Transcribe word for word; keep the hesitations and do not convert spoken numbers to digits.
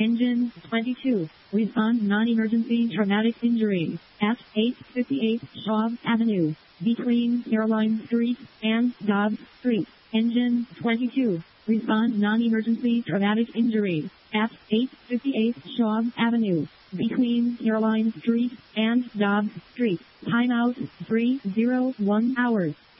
Engine twenty-two. Respond non-emergency traumatic injury. F eight fifty-eight Shaw Avenue. Between Caroline Street and Dobbs Street. Engine twenty-two. Respond non-emergency traumatic injury. F eight fifty-eight Shaw Avenue. Between Caroline Street and Dobbs Street. Timeout three oh one hours.